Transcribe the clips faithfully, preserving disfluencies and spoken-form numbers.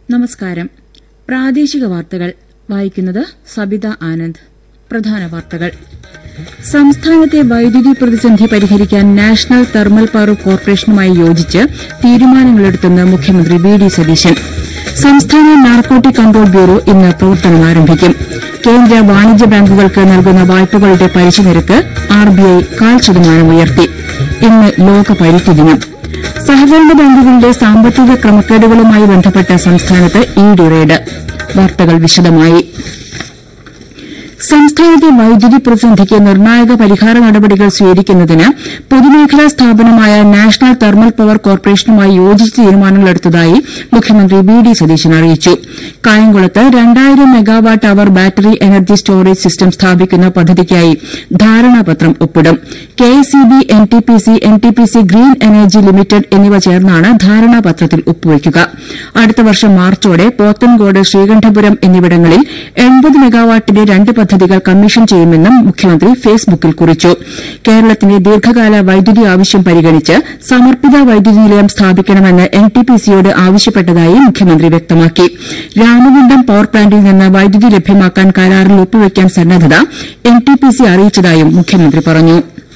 നമസ്കാരം. പ്രാദേശിക വാർത്തകൾ വായിക്കുന്നത് സബിത ആനന്ദ്. പ്രധാന വാർത്തകൾ. സംസ്ഥാനത്തെ വൈദ്യുതി പ്രതിസന്ധി പരിഹരിക്കാൻ നാഷണൽ തെർമൽ പവർ കോർപ്പറേഷനുമായി യോജിച്ച് തീരുമാനങ്ങളെടുത്തെന്ന് മുഖ്യമന്ത്രി വി ഡി സതീശൻ. സംസ്ഥാന നാർക്കോട്ടിക് കൺട്രോൾ ബ്യൂറോ ഇന്ന് പ്രവർത്തനം ആരംഭിക്കും. കേന്ദ്ര വാണിജ്യ ബാങ്കുകൾക്ക് നൽകുന്ന വായ്പകളുടെ പലിശ നിരക്ക് ആർബിഐ കാൽ ശതമാനം ഉയർത്തി. ഇന്ന് ലോക പരിസ്ഥിതി ദിനം. സഹകരണ ബാങ്കുകളുടെ സാമ്പത്തിക ക്രമക്കേടുകളുമായി ബന്ധപ്പെട്ട സംസ്ഥാനത്ത് ഇ-ഡി റെയ്ഡ്. വാർത്തകൾ വിശദമായി. സംസ്ഥാനത്തെ വൈദ്യുതി പ്രതിസന്ധിക്ക് നിർണായക പരിഹാര നടപടികൾ സ്വീകരിക്കുന്നതിന് പൊതുമേഖലാ സ്ഥാപനമായ നാഷണൽ തെർമൽ പവർ കോർപ്പറേഷനുമായി യോജിച്ച് തീരുമാനങ്ങളെടുത്തതായി മുഖ്യമന്ത്രി വി ഡി സതീശൻ അറിയിച്ചു. കായംകുളത്ത് രണ്ടായിരം megawatt hour battery energy storage system സ്ഥാപിക്കുന്ന പദ്ധതിക്കായി ധാരണാപത്രം ഒപ്പിടും. K S E B, N T P C, N T P C green energy limited എന്നിവ ചേർന്നാണ് ധാരണാപത്രത്തിൽ ഒപ്പുവയ്ക്കുക. അടുത്ത വർഷം മാർച്ചോടെ പോത്തൻകോട്, ശ്രീകണ്ഠപുരം എന്നിവിടങ്ങളിൽ എൺപത് മെഗാവാട്ടിന്റെ രണ്ട് പദ്ധതികൾ കമ്മീഷൻ ചെയ്യുമെന്നും മുഖ്യമന്ത്രി ഫേസ്ബുക്കിൽ കുറിച്ചു. കേരളത്തിന്റെ ദീർഘകാല വൈദ്യുതി ആവശ്യം പരിഗണിച്ച് സമർപ്പിത വൈദ്യുതി നിലയം സ്ഥാപിക്കണമെന്ന് എൻ ടി പി സിയോട് ആവശ്യപ്പെട്ടതായി മുഖ്യമന്ത്രി വ്യക്തമാക്കി. രാമഗുണ്ടം പവർ പ്ലാന്റിൽ നിന്ന് വൈദ്യുതി ലഭ്യമാക്കാൻ കരാറിൽ ഒപ്പുവയ്ക്കാൻ സന്നദ്ധത എൻ ടി പി സി അറിയിച്ചതായും മുഖ്യമന്ത്രി പറഞ്ഞു.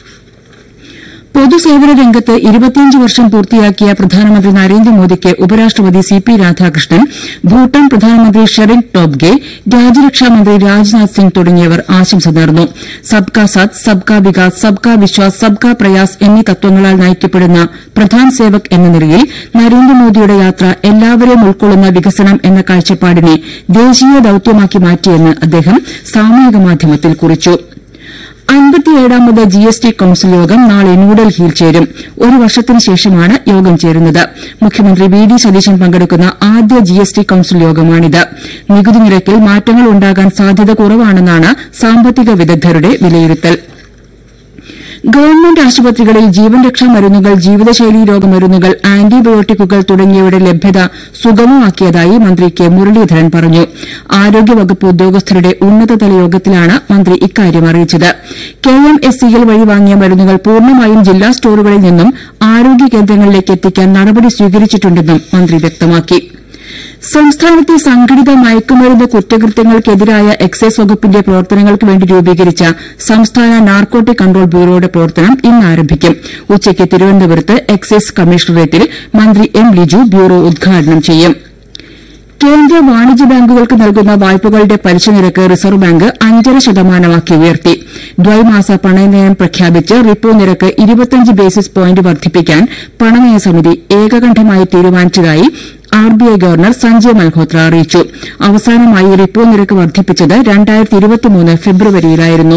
പൊതുസേവന രംഗത്ത് ഇരുപത്തിയഞ്ച് വർഷം പൂർത്തിയാക്കിയ പ്രധാനമന്ത്രി നരേന്ദ്രമോദിക്ക് ഉപരാഷ്ട്രപതി സി പി രാധാകൃഷ്ണൻ, ഭൂട്ടാൻ പ്രധാനമന്ത്രി ഷെറിംഗ് ടോബ്ഗെ, രാജ്യരക്ഷാമന്ത്രി രാജ്നാഥ് സിംഗ് തുടങ്ങിയവർ ആശംസ നേർന്നു. സബ്കാ സാത്ത്, സബ്കാ വികാസ്, സബ്കാ വിശ്വാസ്, സബ്കാ പ്രയാസ് എന്നീ തത്വങ്ങളാൽ നയിക്കപ്പെടുന്ന പ്രധാൻ സേവക് എന്ന നിലയിൽ നരേന്ദ്രമോദിയുടെ യാത്ര എല്ലാവരെയും ഉൾക്കൊള്ളുന്ന വികസനം എന്ന കാഴ്ചപ്പാടിനെ ദേശീയ ദൌത്യമാക്കി മാറ്റിയെന്ന് അദ്ദേഹം സാമൂഹിക മാധ്യമത്തിൽ കുറിച്ചു. അൻപത്തിയേഴാമത് ജി എസ് ടി കൌൺസിൽ യോഗം നാളെ ന്യൂഡൽഹിയിൽ ചേരും. ഒരു വർഷത്തിന് ശേഷമാണ് യോഗം ചേരുന്നത്. മുഖ്യമന്ത്രി വി ഡി സതീശൻ പങ്കെടുക്കുന്ന ആദ്യ ജി എസ് ടി കൌൺസിൽ യോഗമാണിത്. നികുതി നിരക്കിൽ മാറ്റങ്ങൾ ഉണ്ടാകാൻ സാധ്യത കുറവാണെന്നാണ് സാമ്പത്തിക വിദഗ്ധരുടെ വിലയിരുത്തൽ. ഗവൺമെന്റ് ആശുപത്രികളിൽ ജീവൻ രക്ഷാ മരുന്നുകൾ, ജീവിതശൈലീ രോഗമരുന്നുകൾ, ആന്റിബയോട്ടിക്കുകൾ തുടങ്ങിയവയുടെ ലഭ്യത സുഗമമാക്കിയതായി മന്ത്രി കെ മുരളീധരൻ പറഞ്ഞു. ആരോഗ്യവകുപ്പ് ഉദ്യോഗസ്ഥരുടെ ഉന്നതതല യോഗത്തിലാണ് മന്ത്രി ഇക്കാര്യം അറിയിച്ചത്. കെ എം എസ് സിയിൽ വഴി വാങ്ങിയ മരുന്നുകൾ പൂർണ്ണമായും ജില്ലാ സ്റ്റോറുകളിൽ നിന്നും ആരോഗ്യ കേന്ദ്രങ്ങളിലേക്ക് എത്തിക്കാൻ നടപടി സ്വീകരിച്ചിട്ടുണ്ടെന്നും മന്ത്രി വ്യക്തമാക്കി. സംസ്ഥാനത്തെ സംഘടിത മയക്കുമരുന്ന് കുറ്റകൃത്യങ്ങൾക്കെതിരായ എക്സൈസ് വകുപ്പിന്റെ പ്രവർത്തനങ്ങൾക്ക് വേണ്ടി രൂപീകരിച്ച സംസ്ഥാന നാർക്കോട്ടിക് കൺട്രോൾ ബ്യൂറോയുടെ പ്രവർത്തനം ഇന്ന് ആരംഭിക്കും. ഉച്ചയ്ക്ക് തിരുവനന്തപുരത്ത് എക്സൈസ് കമ്മീഷണറേറ്റിൽ മന്ത്രി എം ലിജു ബ്യൂറോ ഉദ്ഘാടനം ചെയ്യും. കേന്ദ്ര വാണിജ്യ ബാങ്കുകൾക്ക് നൽകുന്ന വായ്പകളുടെ പലിശ നിരക്ക് റിസർവ് ബാങ്ക് അഞ്ചര ശതമാനമാക്കി ഉയർത്തി. ദ്വൈമാസ പണയനയം പ്രഖ്യാപിച്ച് റിപ്പോ നിരക്ക് ഇരുപത്തിയഞ്ച് ബേസിസ് പോയിന്റ് വർദ്ധിപ്പിക്കാൻ പണനയ സമിതി ഏകകണ്ഠമായി തീരുമാനിച്ചതായി R B I governor Sanjay Malhotra അറിയിച്ചു. അവസാനമായി റിപ്പോ നിരക്ക് വർദ്ധിപ്പിച്ചത് രണ്ടായിരത്തി ഇരുപത്തിമൂന്ന് ഫെബ്രുവരിയിലായിരുന്നു.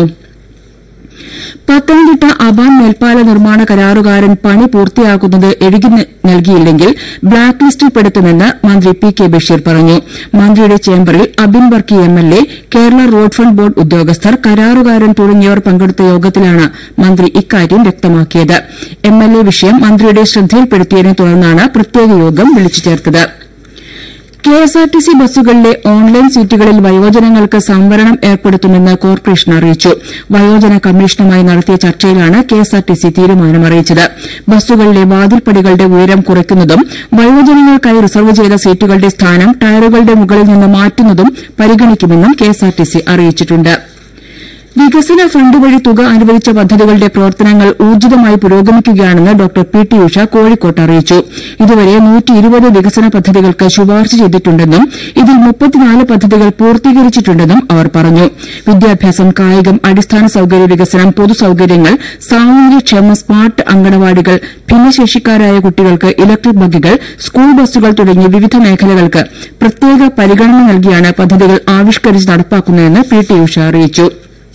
പത്തനംതിട്ട അബാൻ മേൽപ്പാല നിർമ്മാണ കരാറുകാരൻ പണി പൂർത്തിയാക്കുന്നത് എഴുതി നൽകിയില്ലെങ്കിൽ ബ്ലാക്ക് ലിസ്റ്റിൽപ്പെടുത്തുമെന്ന് മന്ത്രി പി കെ ബഷീർ പറഞ്ഞു. മന്ത്രിയുടെ ചേംബറിൽ Abin Varkey M L A, Kerala road fund board ഉദ്യോഗസ്ഥർ, കരാറുകാരൻ തുടങ്ങിയവർ പങ്കെടുത്ത യോഗത്തിലാണ് മന്ത്രി ഇക്കാര്യം വ്യക്തമാക്കിയത്. എം എൽ എ വിഷയം മന്ത്രിയുടെ ശ്രദ്ധയിൽപ്പെടുത്തിയതിനെ തുടർന്നാണ് പ്രത്യേക യോഗം വിളിച്ചു ചേർത്തത്. K S R T C ബസ്സുകളിലെ online സീറ്റുകളിൽ വയോജനങ്ങൾക്ക് സംവരണം ഏർപ്പെടുത്തുമെന്ന് കോർപ്പറേഷൻ അറിയിച്ചു. വയോജന കമ്മീഷനുമായി നടത്തിയ ചർച്ചയിലാണ് K S R T C തീരുമാനമറിയിച്ചത്. ബസ്സുകളിലെ വാതിൽപ്പടികളുടെ ഉയരം കുറയ്ക്കുന്നതും വയോജനങ്ങൾക്കായി റിസർവ് ചെയ്ത സീറ്റുകളുടെ സ്ഥാനം ടയറുകളുടെ മുകളിൽ നിന്ന് മാറ്റുന്നതും പരിഗണിക്കുമെന്നും K S R T C അറിയിച്ചിട്ടുണ്ട്. വികസന ഫണ്ട് വഴി തുക അനുവദിച്ച പദ്ധതികളുടെ പ്രവർത്തനങ്ങൾ ഊർജ്ജിതമായി പുരോഗമിക്കുകയാണെന്ന് ഡോക്ടർ പി ടി ഉഷ കോഴിക്കോട്ട് അറിയിച്ചു. ഇതുവരെ നൂറ്റി ഇരുപത് വികസന പദ്ധതികൾക്ക് ശുപാർശ ചെയ്തിട്ടുണ്ടെന്നും ഇതിൽ മുപ്പത്തിനാല് പദ്ധതികൾ പൂർത്തീകരിച്ചിട്ടുണ്ടെന്നും അവർ പറഞ്ഞു. വിദ്യാഭ്യാസം, കായികം, അടിസ്ഥാന സൌകര്യ വികസനം, പൊതുസൌകര്യങ്ങൾ, സാമൂഹ്യക്ഷേമം, സ്മാർട്ട് അങ്കണവാടികൾ, ഭിന്നശേഷിക്കാരായ കുട്ടികൾക്ക് ഇലക്ട്രിക് ബഗ്ഗുകൾ, സ്കൂൾ ബസ്സുകൾ തുടങ്ങിയ വിവിധ മേഖലകൾക്ക് പ്രത്യേക പരിഗണന നൽകിയാണ് പദ്ധതികൾ ആവിഷ്കരിച്ച് നടപ്പാക്കുന്നതെന്ന് പി ടി ഉഷ അറിയിച്ചു.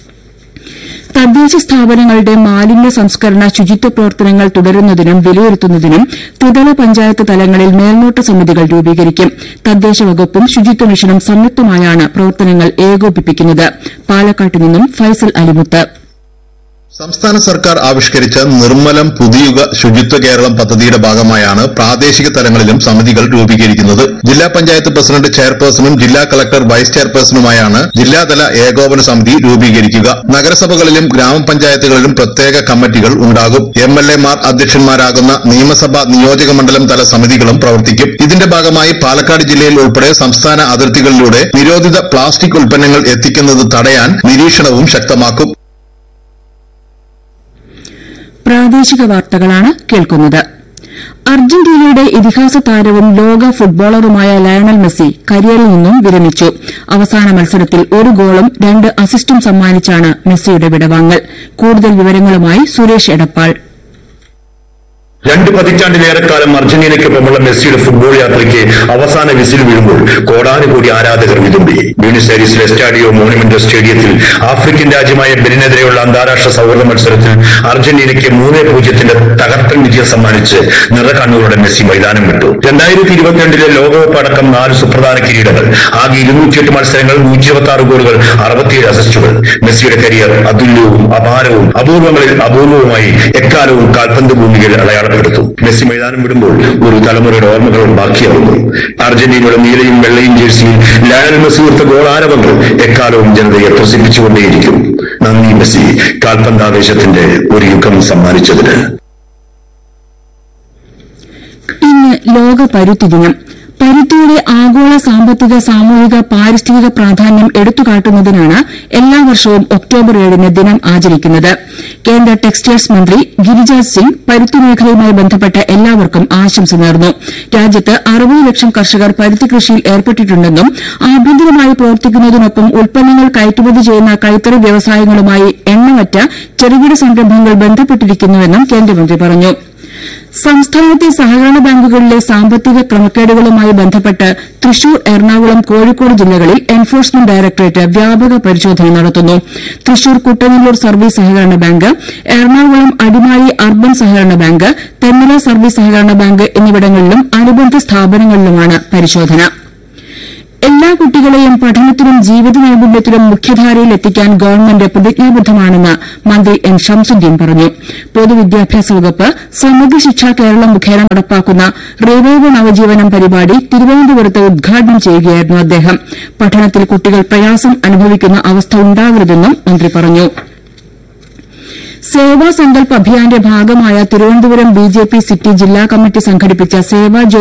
തദ്ദേശ സ്ഥാപനങ്ങളുടെ മാലിന്യ സംസ്കരണ, ശുചിത്വ പ്രവർത്തനങ്ങൾ തുടരുന്നതിനും വിലയിരുത്തുന്നതിനും ത്രിതല പഞ്ചായത്ത് തലങ്ങളിൽ മേൽനോട്ട സമിതികൾ രൂപീകരിക്കും. തദ്ദേശ വകുപ്പും ശുചിത്വ മിഷനും സംയുക്തമായാണ് പ്രവർത്തനങ്ങൾ ഏകോപിപ്പിക്കുന്നത്. പാലക്കാട്ട് നിന്നും ഫൈസൽ അലിമുത്ത്. സംസ്ഥാന സർക്കാർ ആവിഷ്കരിച്ച നിർമ്മലം പുതിയുഗ ശുചിത്വ കേരളം പദ്ധതിയുടെ ഭാഗമായാണ് പ്രാദേശിക തലങ്ങളിലും സമിതികൾ രൂപീകരിക്കുന്നത്. ജില്ലാ പഞ്ചായത്ത് പ്രസിഡന്റ് ചെയർപേഴ്സണും ജില്ലാ കളക്ടർ വൈസ് ചെയർപേഴ്സണുമായാണ് ജില്ലാതല ഏകോപന സമിതി രൂപീകരിക്കുക. നഗരസഭകളിലും ഗ്രാമപഞ്ചായത്തുകളിലും പ്രത്യേക കമ്മിറ്റികൾ ഉണ്ടാകും. എം എൽ എമാർ അധ്യക്ഷന്മാരാകുന്ന നിയമസഭാ നിയോജക മണ്ഡലം തല സമിതികളും പ്രവർത്തിക്കും. ഇതിന്റെ ഭാഗമായി പാലക്കാട് ജില്ലയിൽ ഉൾപ്പെടെ സംസ്ഥാന അതിർത്തികളിലൂടെ നിരോധിത പ്ലാസ്റ്റിക് ഉൽപ്പന്നങ്ങൾ എത്തിക്കുന്നത് തടയാൻ നിരീക്ഷണവും ശക്തമാക്കും. പ്രാദേശിക വാർത്തകളാണ് കേൾക്കുന്നത്. അർജന്റീനയുടെ ഇതിഹാസ താരവും ലോക ഫുട്ബോളറുമായ ലയണൽ മെസ്സി കരിയറിൽ നിന്നും വിരമിച്ചു. അവസാന മത്സരത്തിൽ ഒരു ഗോളും രണ്ട് അസിസ്റ്റും സമ്മാനിച്ചാണ് മെസ്സിയുടെ വിടവാങ്ങൽ. കൂടുതൽ വിവരങ്ങളുമായി സുരേഷ് എടപ്പാൾ. രണ്ട് പതിറ്റാണ്ടിലേറെക്കാലം അർജന്റീനയ്ക്കൊപ്പമുള്ള മെസ്സിയുടെ ഫുട്ബോൾ യാത്രയ്ക്ക് അവസാന വിസിൽ വീഴുമ്പോൾ കോടാനുകൂടി ആരാധകർ വിതുമ്പി. ബ്യൂണസ് ഐറിസിലെ സ്റ്റാഡിയോ മോണുമെന്റോ സ്റ്റേഡിയത്തിൽ ആഫ്രിക്കൻ രാജ്യമായ ബെനിനെതിരെയുള്ള അന്താരാഷ്ട്ര സൗഹൃദ മത്സരത്തിൽ അർജന്റീനയ്ക്ക് മൂന്ന് പൂജ്യത്തിന്റെ തകർപ്പൻ വിജയം സമ്മാനിച്ച് നിറകണ്ണുകളുടെ മെസ്സി മൈതാനം വിട്ടു. രണ്ടായിരത്തി ഇരുപത്തിരണ്ടിലെ ലോകകപ്പ് അടക്കം നാല് സുപ്രധാന കിരീടങ്ങൾ, ആകെ ഇരുന്നൂറ്റിയെട്ട് മത്സരങ്ങൾ, നൂറ്റി ഇരുപത്തി ആറ് ഗോളുകൾ, അറുപത്തിയേഴ് അസിസ്റ്റുകൾ. മെസ്സിയുടെ കരിയർ അതുല്യവും അപാരവും അപൂർവങ്ങളിൽ അപൂർവവുമായി എക്കാലവും കാൽപന്ത് ഭൂമിയിൽ അടയാളം. മെസ്സി മൈതാനം വിടുമ്പോൾ ഒരു തലമുറയുടെ ഓർമ്മകൾ ബാക്കിയാവുന്നു. അർജന്റീനയുടെ നീലയും വെള്ളയും ജേഴ്സിയിൽ ലയണൽ മെസ്സി ഉയർത്ത ഗോളാരവങ്ങൾ എക്കാലവും ജനതയെ ത്രസിപ്പിച്ചുകൊണ്ടേയിരിക്കും. നന്ദി മെസ്സി, കാൽപന്താവേശത്തിന്റെ ഒരു യുഗം സമ്മാനിച്ചതിന്. ഇന്ന് ലോക പരുത്തി ദിനം. പരുത്തിയുടെ ആഗോള സാമ്പത്തിക, സാമൂഹിക, പാരിസ്ഥിതിക പ്രാധാന്യം എടുത്തുകാട്ടുന്നതിനാണ് എല്ലാ വർഷവും ഒക്ടോബർ ഏഴിന് ദിനം ആചരിക്കുന്നത്. കേന്ദ്ര ടെക്സ്റ്റൈൽസ് മന്ത്രി ഗിരിരാജ് സിംഗ് പരുത്തി മേഖലയുമായി ബന്ധപ്പെട്ട എല്ലാവർക്കും ആശംസ നേർന്നു. രാജ്യത്ത് അറുപത് ലക്ഷം കർഷകർ പരുത്തി കൃഷിയിൽ ഏർപ്പെട്ടിട്ടുണ്ടെന്നും ആഭ്യന്തരമായി പ്രവർത്തിക്കുന്നതിനൊപ്പം ഉൽപ്പന്നങ്ങൾ കയറ്റുമതി ചെയ്യുന്ന കൈത്തറി വ്യവസായങ്ങളുമായി എണ്ണമറ്റ ചെറുകിട സംരംഭങ്ങൾ ബന്ധപ്പെട്ടിരിക്കുന്നുവെന്നും കേന്ദ്രമന്ത്രി പറഞ്ഞു. സംസ്ഥാനത്തെ സഹകരണ ബാങ്കുകളിലെ സാമ്പത്തിക ക്രമക്കേടുകളുമായി ബന്ധപ്പെട്ട് തൃശൂർ, എറണാകുളം, കോഴിക്കോട് ജില്ലകളിൽ എൻഫോഴ്സ്മെന്റ് ഡയറക്ടറേറ്റ് വ്യാപക പരിശോധന നടത്തുന്നു. തൃശൂർ കുട്ടനെല്ലൂർ സർവീസ് സഹകരണ ബാങ്ക്, എറണാകുളം അടിമാലി അർബൻ സഹകരണ ബാങ്ക്, തെന്മല സർവീസ് സഹകരണ ബാങ്ക് എന്നിവിടങ്ങളിലും അനുബന്ധ സ്ഥാപനങ്ങളിലുമാണ് പരിശോധന. എല്ലാ കുട്ടികളെയും പഠനത്തിലും ജീവിത നൈപുണ്യത്തിലും മുഖ്യധാരയിൽ എത്തിക്കാൻ ഗവൺമെന്റ് പ്രതിജ്ഞാബദ്ധമാണെന്ന് മന്ത്രി എൻ ഷംസുദ്ദീൻ പറഞ്ഞു. പൊതുവിദ്യാഭ്യാസ വകുപ്പ് സമഗ്ര ശിക്ഷ കേരളം മുഖേന നടപ്പാക്കുന്ന റിവൈവ് നവജീവനം പരിപാടി തിരുവനന്തപുരത്ത് ഉദ്ഘാടനം ചെയ്യുകയായിരുന്നു അദ്ദേഹം. പഠനത്തിൽ കുട്ടികൾ പ്രയാസം അനുഭവിക്കുന്ന അവസ്ഥ ഉണ്ടാകരുതെന്നും മന്ത്രി പറഞ്ഞു. സേവാ സങ്കൽപ് അഭിയാന്റെ ഭാഗമായ തിരുവനന്തപുരം ബിജെപി സിറ്റി ജില്ലാ കമ്മിറ്റി സംഘടിപ്പിച്ച സേവാ